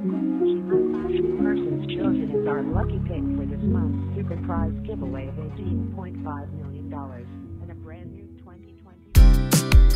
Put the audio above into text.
Persons chosen as our lucky pick for this month's super prize giveaway of 18.5